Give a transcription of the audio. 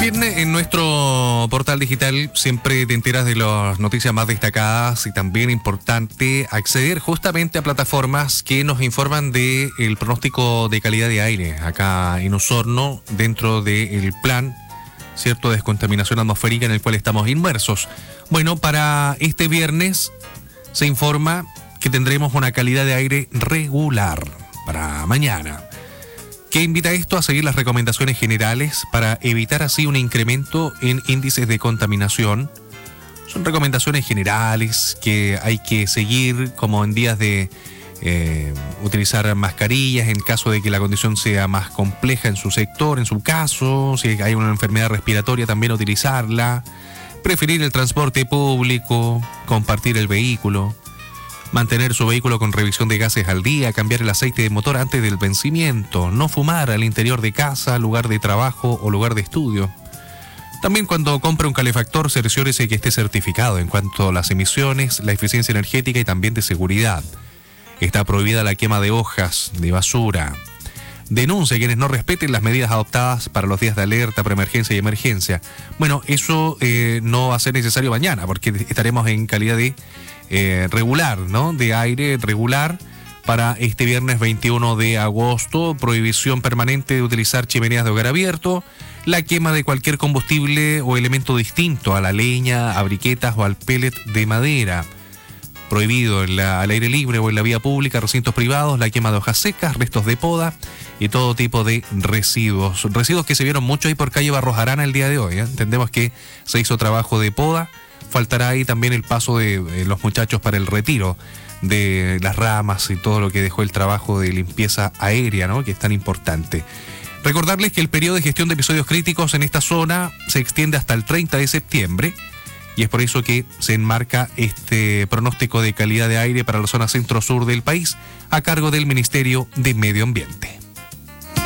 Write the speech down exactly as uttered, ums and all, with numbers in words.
Bien, en nuestro portal digital siempre te enteras de las noticias más destacadas y también importante acceder justamente a plataformas que nos informan de el pronóstico de calidad de aire acá en Osorno dentro del plan, cierto, de descontaminación atmosférica en el cual estamos inmersos. Bueno, para este viernes se informa que tendremos una calidad de aire regular para mañana, que invita a esto a seguir las recomendaciones generales para evitar así un incremento en índices de contaminación. Son recomendaciones generales que hay que seguir, como en días de eh, utilizar mascarillas en caso de que la condición sea más compleja en su sector, en su caso, si hay una enfermedad respiratoria también utilizarla, preferir el transporte público, compartir el vehículo, mantener su vehículo con revisión de gases al día, cambiar el aceite de motor antes del vencimiento, no fumar al interior de casa, lugar de trabajo o lugar de estudio. También cuando compre un calefactor, cerciórese que esté certificado en cuanto a las emisiones, la eficiencia energética y también de seguridad. Está prohibida la quema de hojas, de basura. Denuncia a quienes no respeten las medidas adoptadas para los días de alerta, preemergencia y emergencia. Bueno, eso eh, no va a ser necesario mañana porque estaremos en calidad de Eh, regular, ¿no? De aire regular para este viernes veintiuno de agosto. Prohibición permanente de utilizar chimeneas de hogar abierto, la quema de cualquier combustible o elemento distinto a la leña, a briquetas o al pellet de madera. Prohibido en la, al aire libre o en la vía pública, recintos privados, la quema de hojas secas, restos de poda y todo tipo de residuos. Residuos que se vieron mucho ahí por calle Barros Arana el día de hoy, ¿eh? Entendemos que se hizo trabajo de poda. Faltará ahí también el paso de eh, los muchachos para el retiro de las ramas y todo lo que dejó el trabajo de limpieza aérea, ¿no? Que es tan importante. Recordarles que el periodo de gestión de episodios críticos en esta zona se extiende hasta el treinta de septiembre y es por eso que se enmarca este pronóstico de calidad de aire para la zona centro-sur del país a cargo del Ministerio de Medio Ambiente.